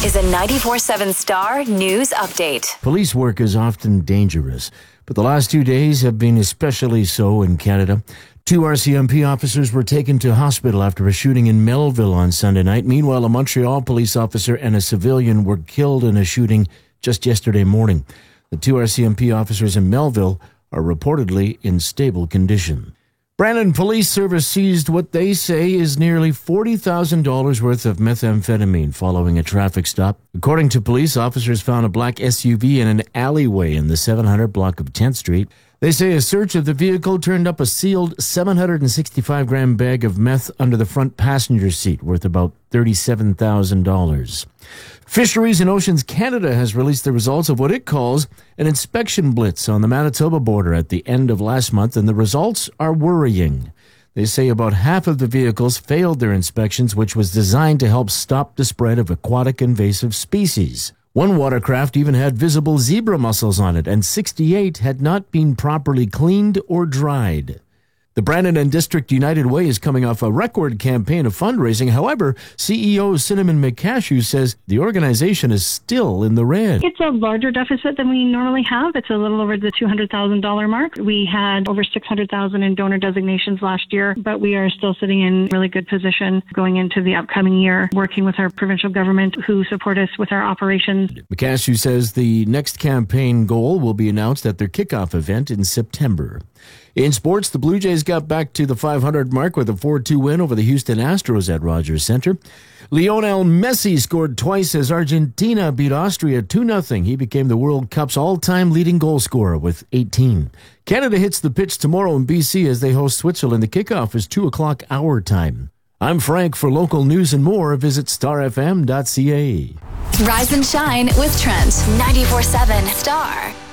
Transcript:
is a 94.7 Star News Update. Police work is often dangerous, but the last 2 days have been especially so in Canada. 2 RCMP officers were taken to hospital after a shooting in Melville on Sunday night. Meanwhile, a Montreal police officer and a civilian were killed in a shooting just yesterday morning. The 2 RCMP officers in Melville are reportedly in stable condition. Brandon Police Service seized what they say is nearly $40,000 worth of methamphetamine following a traffic stop. According to police, officers found a black SUV in an alleyway in the 700 block of 10th Street. They say a search of the vehicle turned up a sealed 765-gram bag of meth under the front passenger seat, worth about $37,000. Fisheries and Oceans Canada has released the results of what it calls an inspection blitz on the Manitoba border at the end of last month, and the results are worrying. They say about half of the vehicles failed their inspections, which was designed to help stop the spread of aquatic invasive species. One watercraft even had visible zebra mussels on it, and 68 had not been properly cleaned or dried. The Brandon and District United Way is coming off a record campaign of fundraising. However, CEO Cinnamon McCashew says the organization is still in the red. It's a larger deficit than we normally have. It's a little over the $200,000 mark. We had over $600,000 in donor designations last year, but we are still sitting in really good position going into the upcoming year, working with our provincial government who support us with our operations. McCashew says the next campaign goal will be announced at their kickoff event in September. In sports, the Blue Jays got back to the 500 mark with a 4-2 win over the Houston Astros at Rogers Center. Lionel Messi scored twice as Argentina beat Austria 2-0. He became the World Cup's all-time leading goal scorer with 18. Canada hits the pitch tomorrow in BC as they host Switzerland. The kickoff is 2 o'clock our time. I'm Frank. For local news and more, visit starfm.ca. Rise and shine with Trent. 94.7 Star.